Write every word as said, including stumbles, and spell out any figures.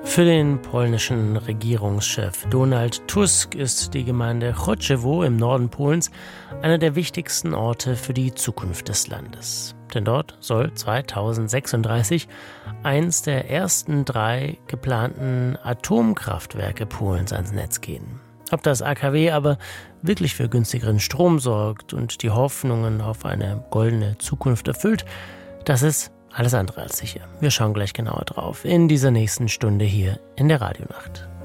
Für den polnischen Regierungschef Donald Tusk ist die Gemeinde Choczewo im Norden Polens einer der wichtigsten Orte für die Zukunft des Landes. Denn dort soll zweitausendsechsunddreißig eins der ersten drei geplanten Atomkraftwerke Polens ans Netz gehen. Ob das A K W aber wirklich für günstigeren Strom sorgt und die Hoffnungen auf eine goldene Zukunft erfüllt, das ist alles andere als sicher. Wir schauen gleich genauer drauf in dieser nächsten Stunde hier in der Radionacht.